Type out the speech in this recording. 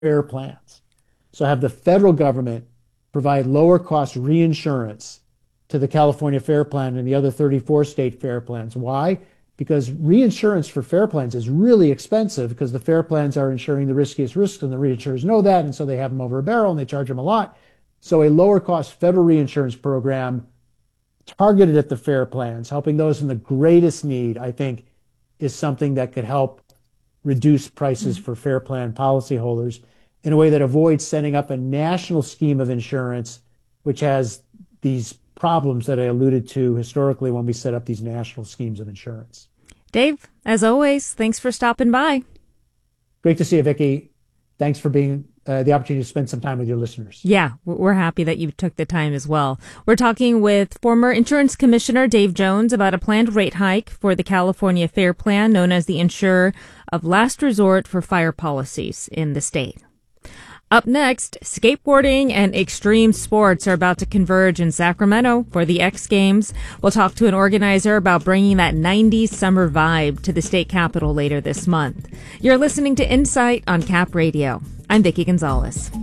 fair plans. So have the federal government provide lower cost reinsurance to the California Fair Plan and the other 34 state fair plans. Why? Because reinsurance for fair plans is really expensive because the fair plans are insuring the riskiest risks and the reinsurers know that. And so they have them over a barrel and they charge them a lot. So a lower cost federal reinsurance program targeted at the fair plans, helping those in the greatest need, I think is something that could help reduce prices for fair plan policyholders in a way that avoids setting up a national scheme of insurance, which has these problems that I alluded to historically when we set up these national schemes of insurance. Dave, as always, thanks for stopping by. Great to see you, Vicki. Thanks for being the opportunity to spend some time with your listeners. Yeah, we're happy that you took the time as well. We're talking with former Insurance Commissioner Dave Jones about a planned rate hike for the California Fair Plan, known as the insurer of last resort for fire policies in the state. Up next, skateboarding and extreme sports are about to converge in Sacramento for the X Games. We'll talk to an organizer about bringing that 90s summer vibe to the state capitol later this month. You're listening to Insight on Cap Radio. I'm Vicki Gonzalez.